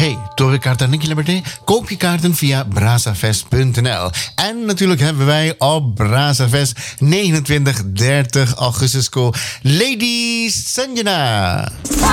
Hey, torenkaarten en kilometer. Koop je kaarten via brazafest.nl. En natuurlijk hebben wij op Brazafest 29, 30 augustus Lady Sanjana.